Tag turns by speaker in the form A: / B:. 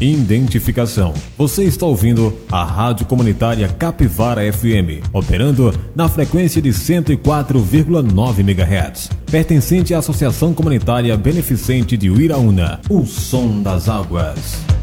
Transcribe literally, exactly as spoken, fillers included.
A: Identificação. Você está ouvindo a Rádio Comunitária Capivara F M, operando na frequência de cento e quatro vírgula nove megahertz, pertencente à Associação Comunitária Beneficente de Uiraúna, o Som das Águas.